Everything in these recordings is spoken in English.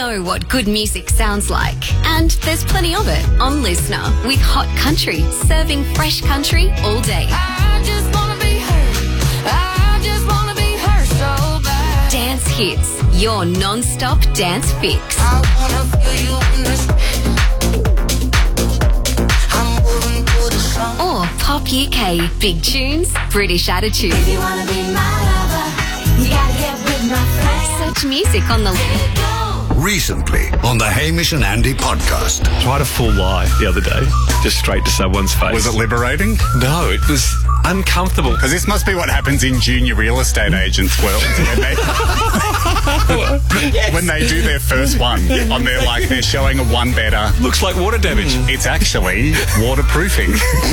know what good music sounds like. And there's plenty of it on Listener with Hot Country, serving fresh country all day. I just wanna be heard. I just wanna be heard so bad. Dance Hits, your non-stop dance fix. I wanna feel you in this. I'm moving to the song. Or Pop UK, big tunes, British attitude. If you wanna be my lover, you gotta get with my friends. Such music on the Recently on the Hamish and Andy podcast. Tried a full lie the other day, just straight to someone's face. Was it liberating? No, it was uncomfortable. Because this must be what happens in junior real estate agents' worlds when they do their first one on their they're showing a one better. Looks like water damage. It's actually waterproofing.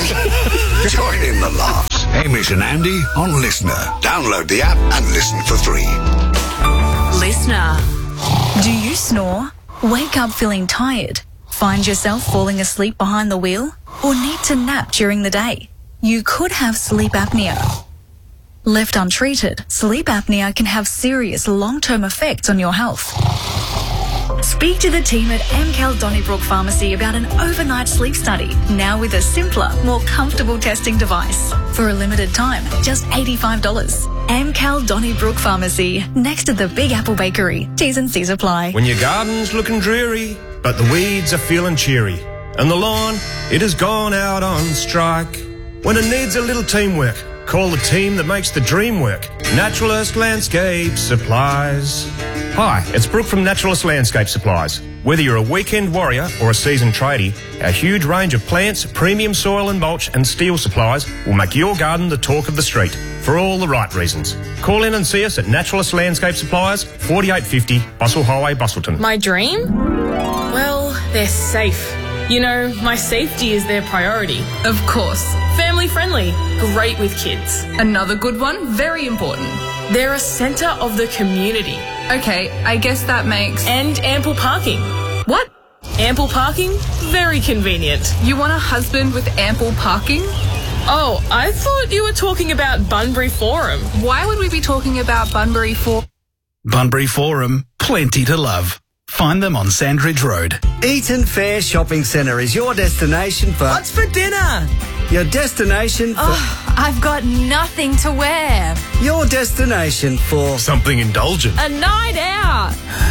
Join in the laughs. Hamish and Andy on Listener. Download the app and listen for free. Listener. Do you snore? Wake up feeling tired? Find yourself falling asleep behind the wheel? Or need to nap during the day? You could have sleep apnea. Left untreated, sleep apnea can have serious long-term effects on your health. Speak to the team at Amcal Donnybrook Pharmacy about an overnight sleep study, now with a simpler, more comfortable testing device. For a limited time, just $85. Amcal Donnybrook Pharmacy, next to the Big Apple Bakery. T's and C's apply. When your garden's looking dreary, but the weeds are feeling cheery, and the lawn, it has gone out on strike. When it needs a little teamwork, call the team that makes the dream work. Naturalist Landscape Supplies. Hi, it's Brooke from Naturalist Landscape Supplies. Whether you're a weekend warrior or a seasoned tradie, our huge range of plants, premium soil and mulch and steel supplies will make your garden the talk of the street for all the right reasons. Call in and see us at Naturalist Landscape Supplies, 4850 Bustle Highway, Bustleton. My dream? Well, they're safe. You know, my safety is their priority. Of course. Family friendly, great with kids. Another good one, very important. They're a centre of the community. Okay, I guess that makes... And ample parking. What? Ample parking, very convenient. You want a husband with ample parking? Oh, I thought you were talking about Bunbury Forum. Why would we be talking about Bunbury Forum? Bunbury Forum, plenty to love. Find them on Sandridge Road. Eaton Fair Shopping Centre is your destination for... What's for dinner? Your destination for... Oh, I've got nothing to wear. Your destination for... Something indulgent. A night out.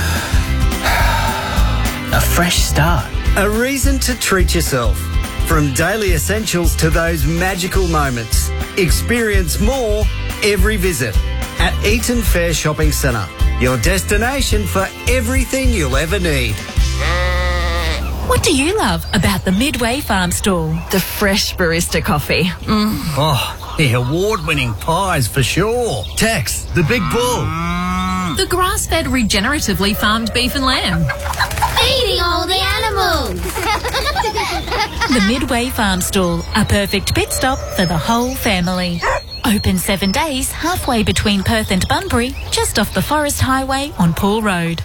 A fresh start. A reason to treat yourself. From daily essentials to those magical moments. Experience more every visit at Eaton Fair Shopping Centre. Your destination for everything you'll ever need. What do you love about the Midway Farm Stall? The fresh barista coffee. Oh, the award-winning pies for sure. Tex, the big bull. The grass-fed regeneratively farmed beef and lamb. Feeding all the animals. The Midway Farm Stall, a perfect pit stop for the whole family. Open 7 days, halfway between Perth and Bunbury, just off the Forest Highway on Poole Road.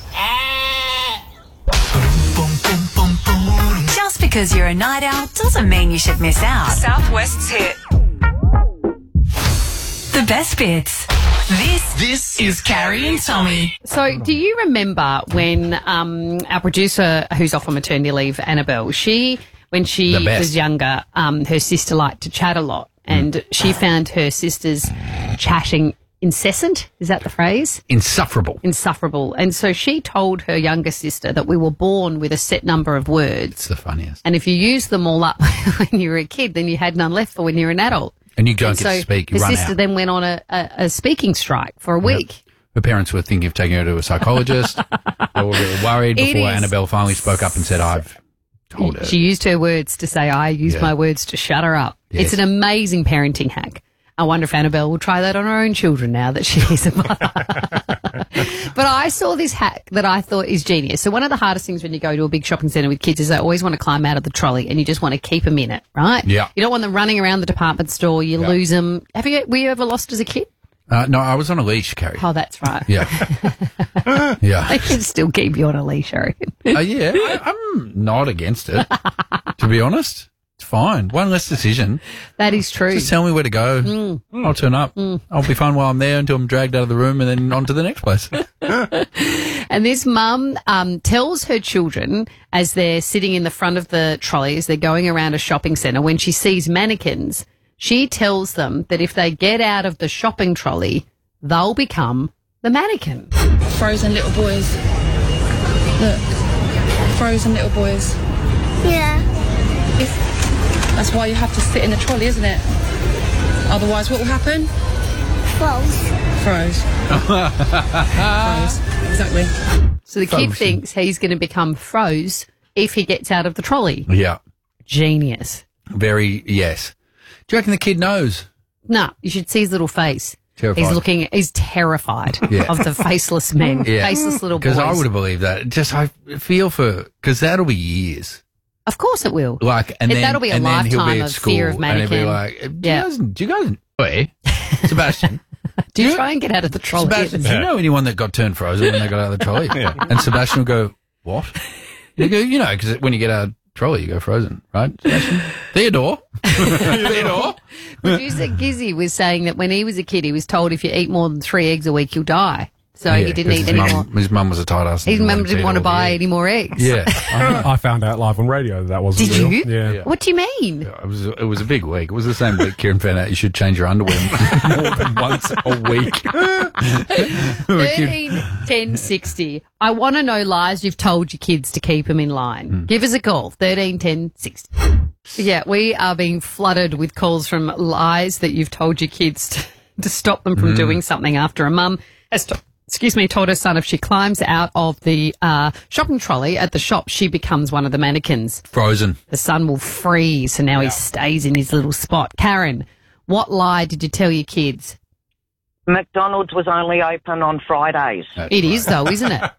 Just because you're a night owl doesn't mean you should miss out. Southwest's hit. The best bits. This is Carrie and Tommy. So do you remember when our producer, who's off on maternity leave, Annabelle, when she was younger, her sister liked to chat a lot, and she found her sister's chatting incessant. Is that the phrase? Insufferable. And so she told her younger sister that we were born with a set number of words. It's the funniest. And if you used them all up when you were a kid, then you had none left for when you were an adult. And you don't get to speak, you run out. Her sister then went on a speaking strike for a week. Her parents were thinking of taking her to a psychologist. They were really worried before Annabelle finally spoke up and said, I've told her. She used her words to say, I used my words to shut her up. Yes. It's an amazing parenting hack. I wonder if Annabelle will try that on her own children now that she is a mother. But I saw this hack that I thought is genius. So one of the hardest things when you go to a big shopping centre with kids is they always want to climb out of the trolley and you just want to keep them in it, right? Yeah. You don't want them running around the department store. You lose them. Were you ever lost as a kid? No, I was on a leash, Carrie. Oh, that's right. Yeah. Yeah. They can still keep you on a leash, I reckon. Yeah, I'm not against it, to be honest. It's fine. One less decision. That is true. Just tell me where to go. I'll turn up. I'll be fine while I'm there until I'm dragged out of the room and then on to the next place. And this mum tells her children as they're sitting in the front of the trolley, as they're going around a shopping centre, when she sees mannequins, she tells them that if they get out of the shopping trolley, they'll become the mannequin. Frozen little boys. Look. Frozen little boys. Yeah. That's why you have to sit in a trolley, isn't it? Otherwise, what will happen? Froze. Exactly. So the kid thinks he's going to become froze if he gets out of the trolley. Yeah. Genius. Very, yes. Do you reckon the kid knows? No, you should see his little face. Terrified. He's terrified Yeah. of the faceless men, faceless little boys. Because I would have believed that. Just, I feel because that'll be years. Of course it will. Like, and then, that'll be a and then he'll lifetime be at of school, fear of mannequin. And he'll be like, do you guys, wait, Sebastian, do you try and get out of the trolley? Sebastian, do you know anyone that got turned frozen when they got out of the trolley? And Sebastian will go, what? You go, because when you get out of the trolley, you go frozen, right, Sebastian? Theodore? Producer Gizzy was saying that when he was a kid, he was told if you eat more than 3 eggs a week, you'll die. So he didn't eat any more. His mum was a tight ass. His mum didn't want to buy any more eggs. Yeah. I found out live on radio that wasn't Did real. you? Yeah. What do you mean? It was a big week. It was the same week Kieran found out you should change your underwear more than once a week. 13 10 60. I want to know lies you've told your kids to keep them in line. Give us a call. 13 10 60. Yeah, we are being flooded with calls from lies that you've told your kids to stop them from doing something after a mum has told her son if she climbs out of the shopping trolley at the shop, she becomes one of the mannequins. Frozen. The son will freeze, so now he stays in his little spot. Karen, what lie did you tell your kids? McDonald's was only open on Fridays. It is, though, isn't it?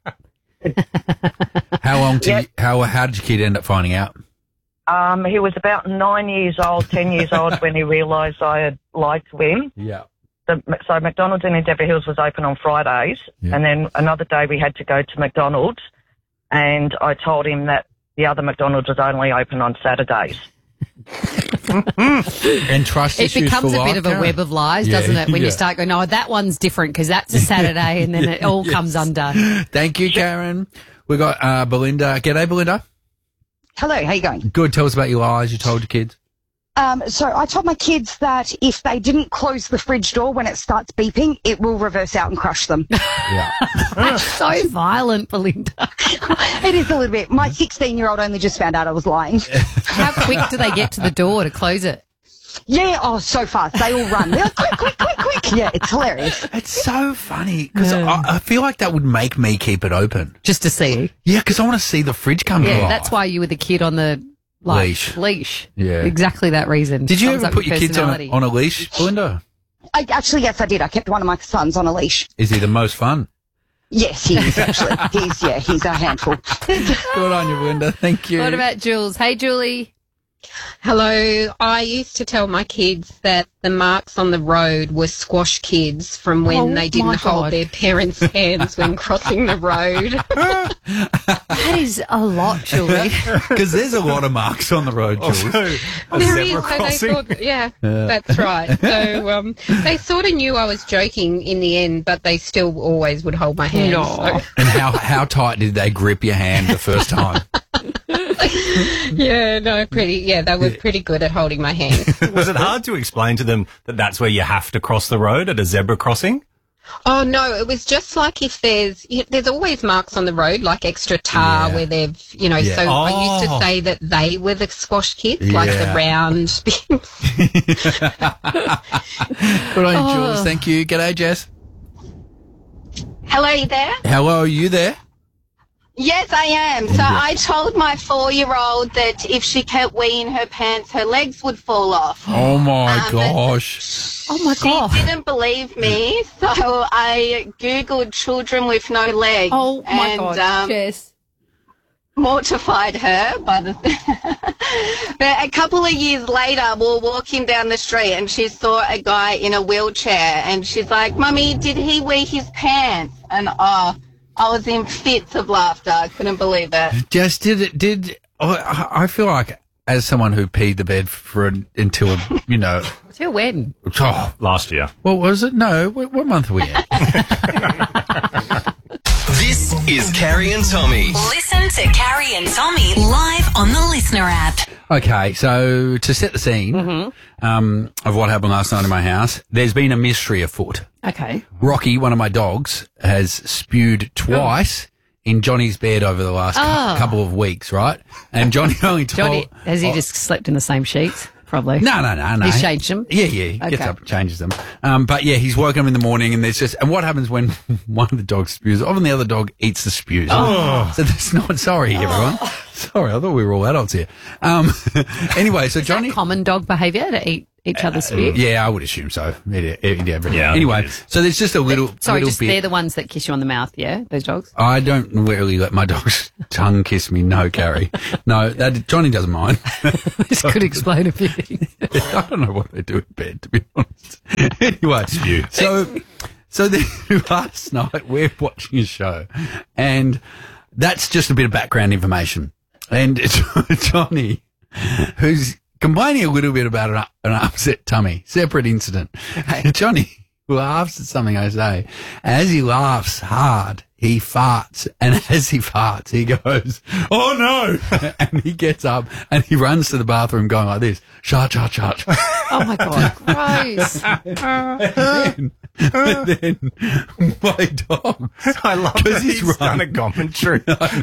How did your kid end up finding out? He was about 9 years old, 10 years old when he realised I had lied to him. Yeah. So McDonald's in Endeavour Hills was open on Fridays, and then another day we had to go to McDonald's, and I told him that the other McDonald's was only open on Saturdays. And trust It issues becomes for a life, bit of a Karen. web of lies, doesn't it? When you start going, no, that one's different because that's a Saturday, and then it all comes undone. Thank you, Karen. We got Belinda. G'day, Belinda. Hello, how you going? Good. Tell us about your lies you told your kids. So I told my kids that if they didn't close the fridge door when it starts beeping, it will reverse out and crush them. That's so violent, Belinda. It is a little bit. My 16-year-old only just found out I was lying. How quick do they get to the door to close it? Yeah, so fast. They all run. They're like, quick. Yeah, it's hilarious. It's so funny because I feel like that would make me keep it open. Just to see. Yeah, because I want to see the fridge come alive. Yeah, that's why you were the kid on the leash. Yeah. Exactly that reason. Did you Sums ever up put your kids personality. on a leash, Belinda? Yes, I did. I kept one of my sons on a leash. Is he the most fun? Yes, he is actually. He's a handful. Good on you, Belinda. Thank you. What about Jules? Hey, Julie. Hello. I used to tell my kids that the marks on the road were squash kids from when they didn't hold their parents' hands when crossing the road. That is a lot, Julie. Because there's a lot of marks on the road, Jules. There is, so they thought, that's right. So they sort of knew I was joking in the end, but they still always would hold my hand. So. And how tight did they grip your hand the first time? They were pretty good at holding my hand. Was it hard to explain to them that that's where you have to cross the road at a zebra crossing? Oh no, it was just like if there's always marks on the road, like extra tar where they've, so I used to say that they were the squash kids, like the round bits. Good on you, Jules. Thank you. G'day, Jess. Hello, you there? Hello, are you there? Yes, I am. So I told my 4-year-old that if she kept weeing her pants, her legs would fall off. Oh, my gosh. Oh, my God. She didn't believe me, so I Googled children with no legs. Oh, my God, Jess. Mortified her. But a couple of years later, we were walking down the street and she saw a guy in a wheelchair and she's like, Mummy, did he wee his pants? And I was in fits of laughter. I couldn't believe it. Jess, I feel like as someone who peed the bed until Till when? Last year. What was it? No, what month are we in? This is Carrie and Tommy. Listen to Carrie and Tommy live on the Listener app. Okay, so to set the scene of what happened last night in my house, there's been a mystery afoot. Okay. Rocky, one of my dogs, has spewed twice in Johnny's bed over the last couple of weeks, right? And Johnny only told... Has he just slept in the same sheets? Probably. No. He's changed them? Yeah, he gets up and changes them. But yeah, he's woken up in the morning and there's just... And what happens when one of the dogs spews? Often the other dog eats the spews. So that's not... Sorry, everyone. Sorry, I thought we were all adults here. Anyway, so Johnny... Is that common dog behaviour to eat each other's spew? Yeah, I would assume so. Yeah, anyway, so there's just a little bit... they're the ones that kiss you on the mouth, yeah, those dogs? I don't really let my dog's tongue kiss me, no, Carrie. No, Johnny doesn't mind. This could explain a few things. I don't know what they do in bed, to be honest. Anyway, so then last night we're watching a show, and that's just a bit of background information. And Johnny, who's complaining a little bit about an upset tummy, separate incident. Okay. Johnny laughs at something I say. As he laughs hard, he farts. And as he farts, he goes, "Oh no!" And he gets up and he runs to the bathroom going like this, "Shut, shut, shut." Oh my God, gross. And then my dog, I love that he's done a commentary.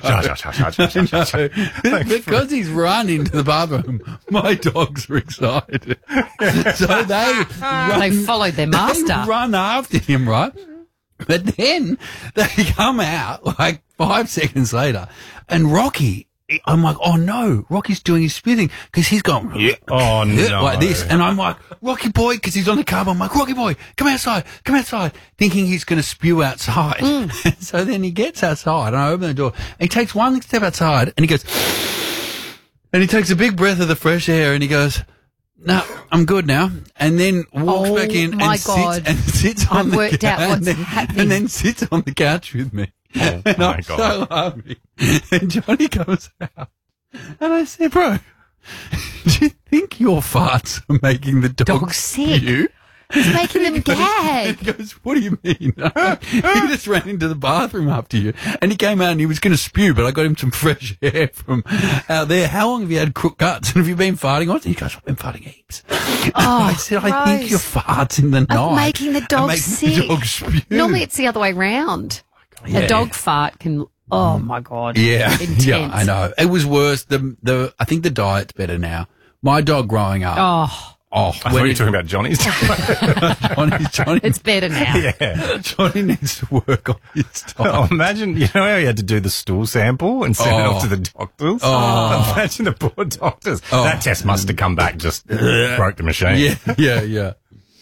Because he's run into the bathroom, my dogs are excited. So they followed their master. They run after him, right? But then they come out like 5 seconds later, and Rocky, I'm like, oh no, Rocky's doing his spitting because he's gone, oh no, like this. And I'm like, Rocky boy, because he's on the carpet. I'm like, Rocky boy, come outside, thinking he's going to spew outside. So then he gets outside and I open the door and he takes one step outside and he goes, and he takes a big breath of the fresh air and he goes, "No, I'm good now." And then walks back in and sits on the couch. And then sits on the couch with me. Oh, and my I'm God. so laughing. And Johnny comes out. And I said, "Bro, do you think your farts are making the dog sick? spew?" He's making them gag. He goes, "What do you mean?" He just ran into the bathroom after you. And he came out and he was going to spew, but I got him some fresh air from out there. "How long have you had crook guts? And have you been farting on it?" He goes, "I've been farting heaps." I said, "I think your farts in the night making the dog sick. The dog spew." Normally it's the other way round. A dog fart can... Oh, my God. Yeah. Intense. Yeah, I know. It was worse. I think the diet's better now. My dog growing up... I thought you were talking about Johnny's. Johnny. It's better now. Yeah. Johnny needs to work on his diet. Oh, imagine, you know how he had to do the stool sample and send it off to the doctors? Imagine the poor doctors. That test must have come back just broke the machine. Yeah.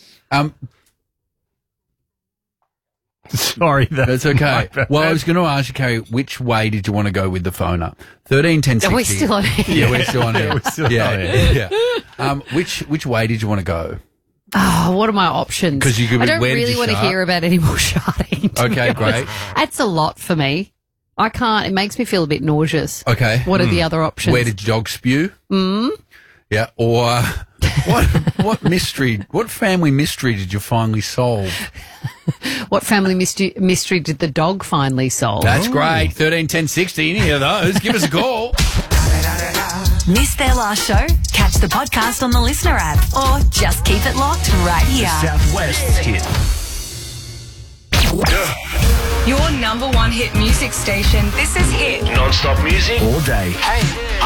Sorry, that's okay. Well, I was going to ask you, Carrie, which way did you want to go with the phone up? 13 10 60. We're still on air. Yeah, we're still on air. We're still on air. Yeah. Which way did you want to go? Oh, what are my options? 'Cause you could- I don't where did really you want to shart? hear about any more sharting. to Okay, be honest. great. That's a lot for me. I can't. It makes me feel a bit nauseous. Okay. What are the other options? Where did your dog spew? Yeah. Or what mystery? What family mystery did you finally solve? What family mystery did the dog finally solve? That's great. 13 10 60. Any of those? Give us a call. Missed their last show? Catch the podcast on the Listener app or just keep it locked right here. Southwest's hit. Your number one hit music station. This is Hit. Non-stop music all day. Hey,